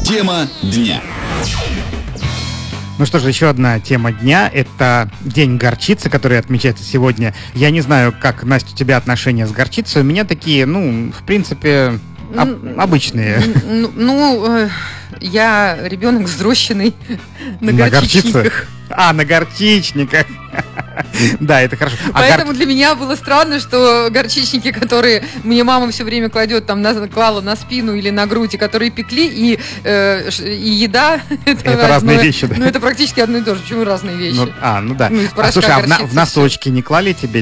Тема дня. Ну что же, еще одна тема дня – это День горчицы, который отмечается сегодня. Я не знаю, как, Настя, у тебя отношения с горчицей. У меня такие, в принципе, обычные. Я ребенок взросленный на горчичниках. На горчичниках. Да, это хорошо. Поэтому для меня было странно, что горчичники, которые мне мама все время кладет, клала на спину или на грудь, и которые пекли, и еда. Это разные вещи, да? Это практически одно и то же. Почему разные вещи? Да. Слушай, в носочки не клали тебе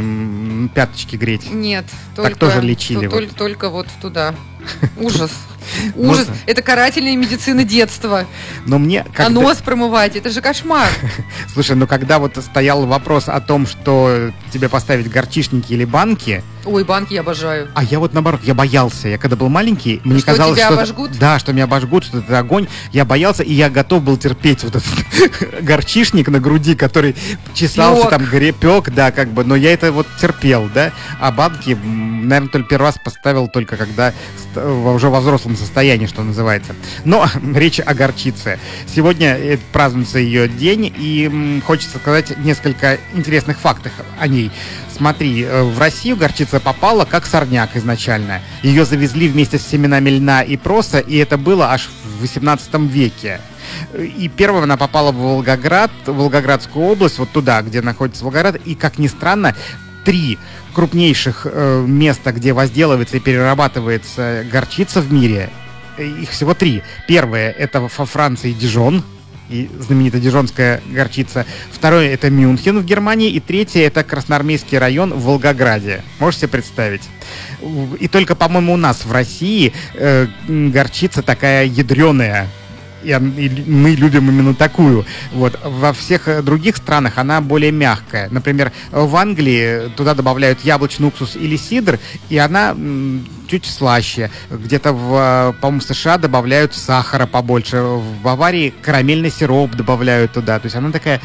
пяточки греть? Нет. Так тоже лечили. Только вот туда. Ужас. Ужас. Это карательная медицина детства. Но мне А нос промывать, это же кошмар. Слушай, когда вот стоял вопрос о том, что тебе поставить горчишники или банки. Ой, банки я обожаю. А я вот наоборот, я боялся. Я когда был маленький, мне что казалось, тебя обожгут? Да, что меня обожгут, что это огонь. Я боялся, и я готов был терпеть вот этот горчишник на груди, который чесался, пек, да, но я это вот терпел, да. А банки, наверное, только первый раз поставил только когда уже во взрослом состоянии, что называется. Но речь о горчице. Сегодня празднуется ее день, и хочется сказать несколько интересных фактов о ней. Смотри, в Россию горчица попала как сорняк изначально. Ее завезли вместе с семенами льна и проса, и это было аж в 18 веке. И первым она попала в Волгоград, Волгоградскую область, вот туда, где находится Волгоград. И, как ни странно, 3 крупнейших места, где возделывается и перерабатывается горчица в мире, их всего 3. Первое — это во Франции Дижон, и знаменитая дижонская горчица. Второе — это Мюнхен в Германии. И третье — это Красноармейский район в Волгограде. Можете себе представить? И только, по-моему, у нас в России горчица такая ядреная. И мы любим именно такую. Вот. Во всех других странах она более мягкая. Например, в Англии туда добавляют яблочный уксус или сидр, и она чуть слаще. Где-то по-моему, в США добавляют сахара побольше. В Баварии карамельный сироп добавляют туда. То есть она такая,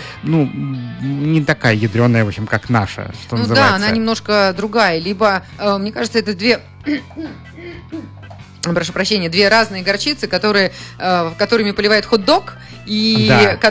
не такая ядреная, в общем, как наша, что называется. Да, она немножко другая. Либо, мне кажется, это прошу прощения, 2 разные горчицы, которыми поливают хот-дог и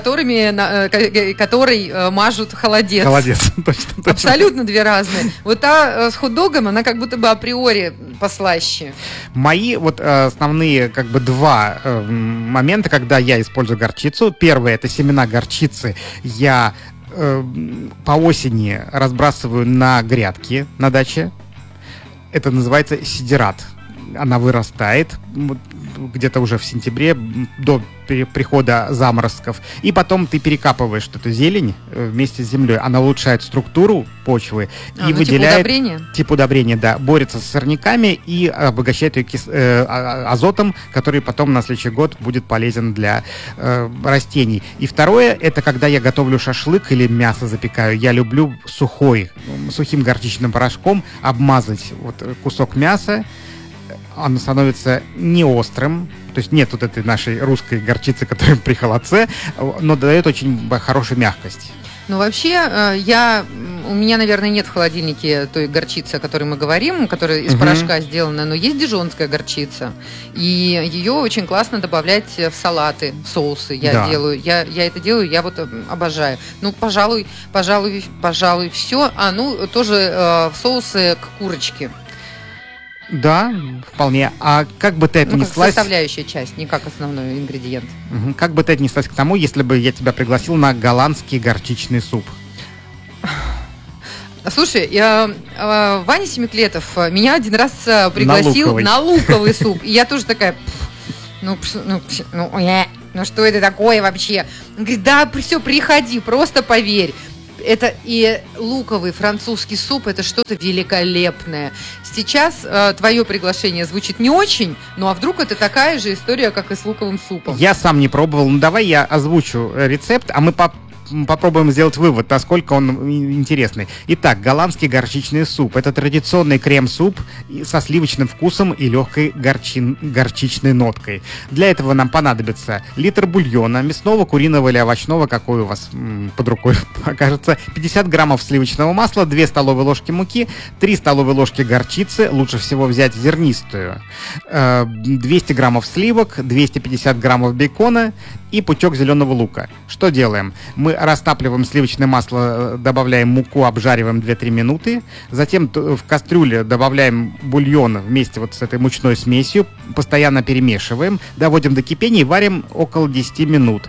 которой мажут холодец. Холодец, точно. Абсолютно 2 разные. Вот та с хот-догом, она как будто бы априори послаще. Мои основные 2 момента, когда я использую горчицу. Первое — это семена горчицы. Я по осени разбрасываю на грядки на даче. Это называется сидират. Она вырастает где-то уже в сентябре, до прихода заморозков. И потом ты перекапываешь эту зелень вместе с землей. Она улучшает структуру почвы и выделяет... Типа удобрения, да. Борется с сорняками и обогащает ее азотом, который потом на следующий год будет полезен для растений. И второе, это когда я готовлю шашлык или мясо запекаю. Я люблю сухим горчичным порошком обмазать кусок мяса. Оно становится не острым, то есть нет вот этой нашей русской горчицы, которая при холодце, но дает очень хорошую мягкость. Вообще, у меня, наверное, нет в холодильнике той горчицы, о которой мы говорим, которая из порошка сделана, но есть дижонская горчица, и ее очень классно добавлять в салаты, в соусы. Я это делаю, я обожаю. Пожалуй, все. Тоже в соусы к курочке. Да, вполне. А как бы ты отнеслась... как составляющая часть, не как основной ингредиент. Как бы ты отнеслась к тому, если бы я тебя пригласил на голландский горчичный суп? Слушай, Ваня Семиклетов меня один раз пригласил на луковый суп. И я тоже такая... что это такое вообще? Он говорит, да, все, приходи, просто поверь. Это и луковый французский суп, это что-то великолепное. Сейчас твое приглашение звучит не очень, а вдруг это такая же история, как и с луковым супом? Я сам не пробовал, давай я озвучу рецепт, а мы попробуем сделать вывод, насколько он интересный. Итак, голландский горчичный суп. Это традиционный крем-суп со сливочным вкусом и легкой горчичной ноткой. Для этого нам понадобится литр бульона, мясного, куриного или овощного, какой у вас под рукой окажется, 50 граммов сливочного масла, 2 столовые ложки муки, 3 столовые ложки горчицы, лучше всего взять зернистую, 200 граммов сливок, 250 граммов бекона и пучок зеленого лука. Что делаем? Мы растапливаем сливочное масло, добавляем муку, обжариваем 2-3 минуты. Затем в кастрюле добавляем бульон вместе вот с этой мучной смесью. Постоянно перемешиваем. Доводим до кипения и варим около 10 минут.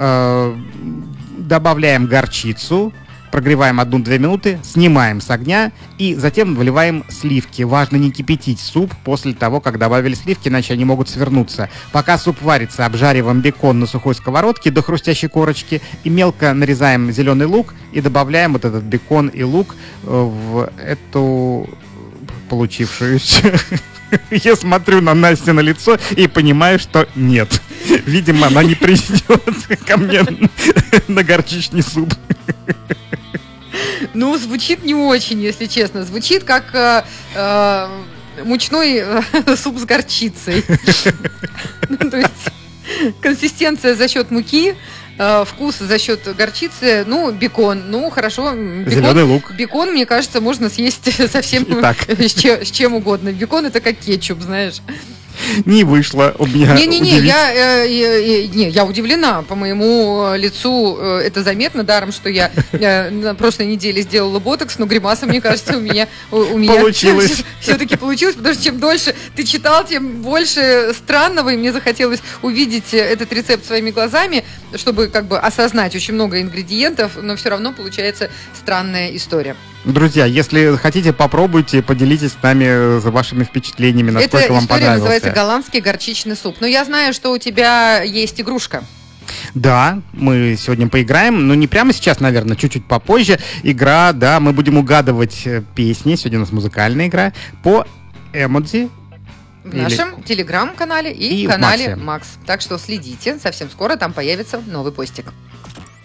Добавляем горчицу. Прогреваем 1-2 минуты, снимаем с огня и затем выливаем сливки. Важно не кипятить суп после того, как добавили сливки, иначе они могут свернуться. Пока суп варится, обжариваем бекон на сухой сковородке до хрустящей корочки и мелко нарезаем зеленый лук и добавляем вот этот бекон и лук в эту получившуюся... Я смотрю на Настю на лицо и понимаю, что нет. Видимо, она не придет ко мне на горчичный суп. Ну, звучит не очень, если честно. Звучит как мучной суп с горчицей. То есть консистенция за счет муки, вкус за счет горчицы, ну, бекон, ну, хорошо. Зеленый лук. Бекон, мне кажется, можно съесть совсем с чем угодно. Бекон — это как кетчуп, знаешь. Не вышло у меня. Я удивлена. По моему лицу это заметно, даром, что я на прошлой неделе сделала ботокс, но гримаса, мне кажется, у меня получилось. Все-таки получилось, потому что чем дольше ты читал, тем больше странного, и мне захотелось увидеть этот рецепт своими глазами, чтобы как бы осознать очень много ингредиентов, но все равно получается странная история. Друзья, если хотите, попробуйте, поделитесь с нами вашими впечатлениями, насколько вам понравился. Эта история называется голландский горчичный суп. Но я знаю, что у тебя есть игрушка. Да, мы сегодня поиграем, но не прямо сейчас, наверное, чуть-чуть попозже. Игра, да, мы будем угадывать песни, сегодня у нас музыкальная игра, по эмодзи. В нашем телеграм-канале и канале Макс. Так что следите, совсем скоро там появится новый постик.